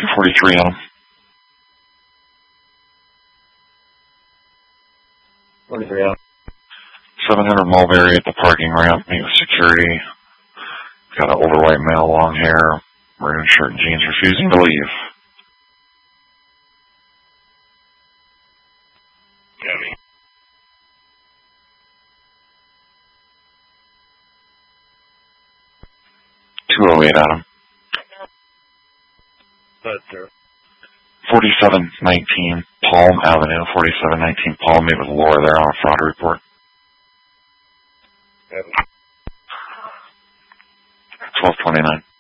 243 on him. 43 on him. 700 Mulberry at the parking ramp. Meet with security. Got an overweight male, long hair, maroon shirt and jeans, refusing to leave. Copy. 208 on him. That's sir. 4719 Palm Avenue. 4719 Palm. Meet with Laura there on a fraud report. Copy. 1229.